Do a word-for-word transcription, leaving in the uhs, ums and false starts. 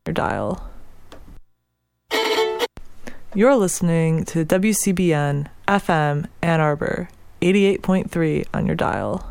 your dial. You're listening to W C B N F M Ann Arbor, eighty-eight point three on your dial.